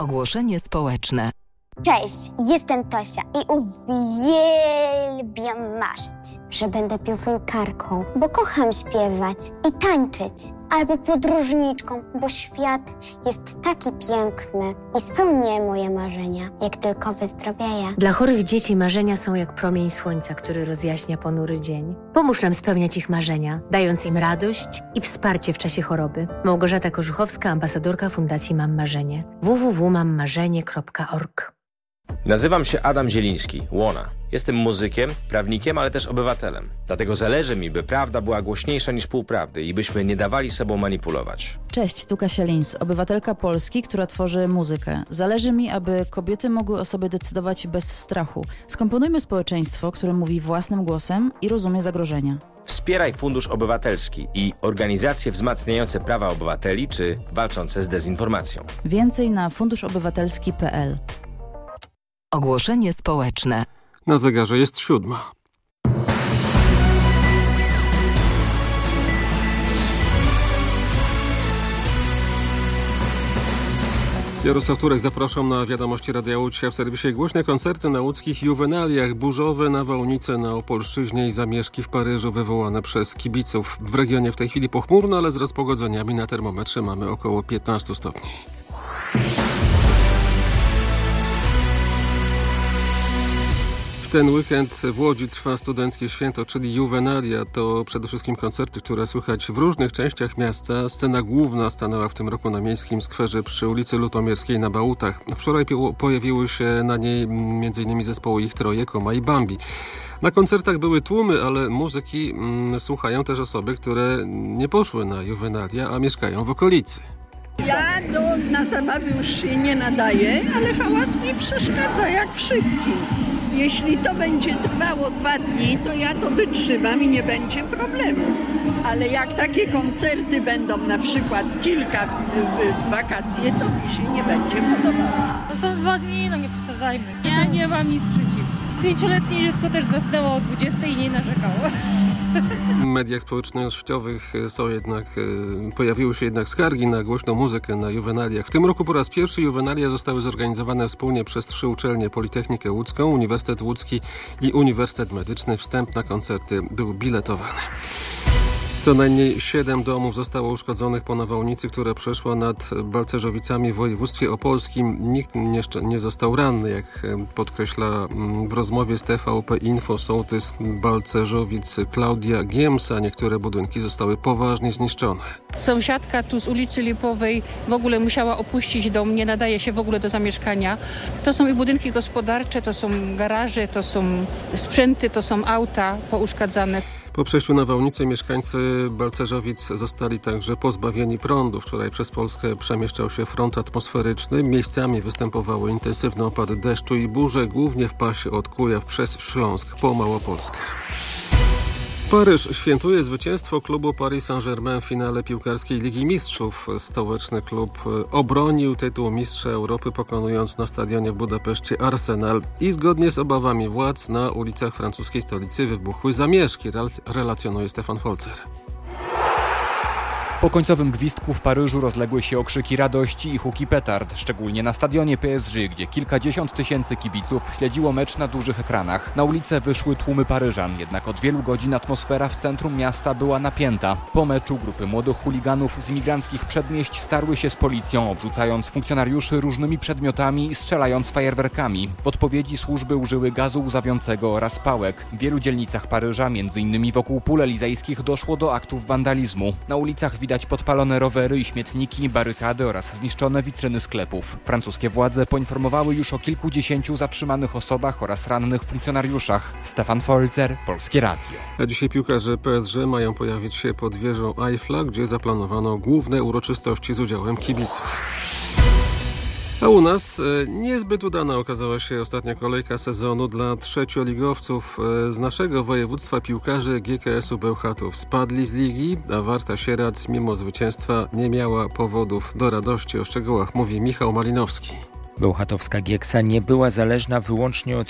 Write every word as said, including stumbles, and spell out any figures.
Ogłoszenie społeczne. Cześć, jestem Tosia i uwielbiam marzyć, że będę piosenkarką, bo kocham śpiewać i tańczyć. Albo podróżniczką, bo świat jest taki piękny i spełnię moje marzenia, jak tylko wyzdrowieję. Dla chorych dzieci marzenia są jak promień słońca, który rozjaśnia ponury dzień. Pomóż nam spełniać ich marzenia, dając im radość i wsparcie w czasie choroby. Małgorzata Korzuchowska, ambasadorka Fundacji Mam Marzenie. w w w kropka mam marzenie kropka org. Nazywam się Adam Zieliński, Łona. Jestem muzykiem, prawnikiem, ale też obywatelem. Dlatego zależy mi, by prawda była głośniejsza niż półprawdy i byśmy nie dawali sobą manipulować. Cześć, tu Kasia Lins, obywatelka Polski, która tworzy muzykę. Zależy mi, aby kobiety mogły o sobie decydować bez strachu. Skomponujmy społeczeństwo, które mówi własnym głosem i rozumie zagrożenia. Wspieraj Fundusz Obywatelski i organizacje wzmacniające prawa obywateli czy walczące z dezinformacją. Więcej na funduszobywatelski kropka p l. Ogłoszenie społeczne. Na zegarze jest siódma. Jarosław Turek, zapraszam na wiadomości Radia Łódź w serwisie Głośne koncerty na łódzkich juwenaliach. Burzowe nawałnice na Opolszczyźnie i zamieszki w Paryżu wywołane przez kibiców. W regionie w tej chwili pochmurno, ale z rozpogodzeniami. Na termometrze mamy około piętnaście stopni. W ten weekend w Łodzi trwa studenckie święto, czyli juwenalia. To przede wszystkim koncerty, które słychać w różnych częściach miasta. Scena główna stanęła w tym roku na Miejskim Skwerze przy ulicy Lutomierskiej na Bałutach. Wczoraj pojawiły się na niej m.in. zespoły Ich Troje, Koma i Bambi. Na koncertach były tłumy, ale muzyki mm, słuchają też osoby, które nie poszły na juwenalia, a mieszkają w okolicy. Ja do, na zabawy już się nie nadaję, ale hałas mi przeszkadza jak wszystkim. Jeśli to będzie trwało dwa dni, to ja to wytrzymam i nie będzie problemu. Ale jak takie koncerty będą na przykład kilka w, w wakacje, to mi się nie będzie podobało. To są dwa dni, no nie przesadzajmy. Ja nie mam nic przeciw. Pięcioletnie dziecko też zasnęło o dwudziestej i nie narzekało. W mediach społecznościowych są jednak, pojawiły się jednak skargi na głośną muzykę na juwenaliach. W tym roku po raz pierwszy juwenalia zostały zorganizowane wspólnie przez trzy uczelnie: Politechnikę Łódzką, Uniwersytet Łódzki i Uniwersytet Medyczny. Wstęp na koncerty był biletowany. Co najmniej siedem domów zostało uszkodzonych po nawałnicy, która przeszła nad Balcerzowicami w województwie opolskim. Nikt nie, nie został ranny, jak podkreśla w rozmowie z T V P Info sołtys Balcerzowic Klaudia Giemsa. Niektóre budynki zostały poważnie zniszczone. Sąsiadka tu z ulicy Lipowej w ogóle musiała opuścić dom, nie nadaje się w ogóle do zamieszkania. To są i budynki gospodarcze, to są garaże, to są sprzęty, to są auta pouszkadzane. Po przejściu nawałnicy mieszkańcy Balcerzowic zostali także pozbawieni prądu. Wczoraj przez Polskę przemieszczał się front atmosferyczny. Miejscami występowały intensywne opady deszczu i burze, głównie w pasie od Kujaw przez Śląsk po Małopolskę. Paryż świętuje zwycięstwo klubu Paris Saint-Germain w finale piłkarskiej Ligi Mistrzów. Stołeczny klub obronił tytuł mistrza Europy, pokonując na stadionie w Budapeszcie Arsenal i zgodnie z obawami władz na ulicach francuskiej stolicy wybuchły zamieszki, relacjonuje Stefan Folzer. Po końcowym gwizdku w Paryżu rozległy się okrzyki radości i huki petard, szczególnie na stadionie P S G, gdzie kilkadziesiąt tysięcy kibiców śledziło mecz na dużych ekranach. Na ulicę wyszły tłumy Paryżan, jednak od wielu godzin atmosfera w centrum miasta była napięta. Po meczu grupy młodych chuliganów z imigranckich przedmieść starły się z policją, obrzucając funkcjonariuszy różnymi przedmiotami i strzelając fajerwerkami. W odpowiedzi służby użyły gazu łzawiącego oraz pałek. W wielu dzielnicach Paryża, między innymi wokół pól elizejskich, doszło do aktów wandalizmu. Na ulicach widać podpalone rowery i śmietniki, barykady oraz zniszczone witryny sklepów. Francuskie władze poinformowały już o kilkudziesięciu zatrzymanych osobach oraz rannych funkcjonariuszach. Stefan Folzer, Polskie Radio. A dzisiaj piłkarze P S G mają pojawić się pod wieżą Eiffla, gdzie zaplanowano główne uroczystości z udziałem kibiców. A u nas niezbyt udana okazała się ostatnia kolejka sezonu dla trzecioligowców. Z naszego województwa piłkarze G K S-u Bełchatów spadli z ligi, a Warta Sieradz mimo zwycięstwa nie miała powodów do radości. O szczegółach mówi Michał Malinowski. Bełchatowska Gieksa nie była zależna wyłącznie od